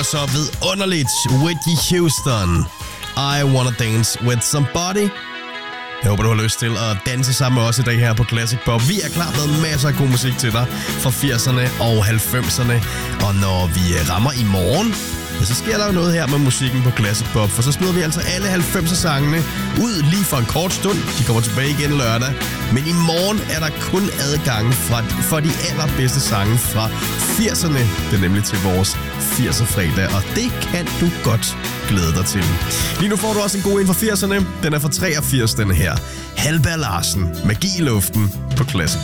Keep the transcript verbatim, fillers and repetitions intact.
lyder så vidunderligt. Whitney Houston, I Wanna Dance With Somebody. Jeg håber, du har lyst til at danse sammen med os i dag her på Classic Pop. Vi er klar med masser af god musik til dig fra firserne og halvfemserne. Og når vi rammer i morgen, ja, så sker der jo noget her med musikken på Classic Pop. For så smider vi altså alle halvfemser-sangene ud lige for en kort stund. De kommer tilbage igen lørdag. Men i morgen er der kun adgang fra, for de allerbedste sange fra firserne. Det er nemlig til vores firser-fredag, og det kan du godt glæde dig til. Lige nu får du også en god en fra firserne. Den er fra treogfirs, den her. Halvberg Larsen, Magi i luften på Classic.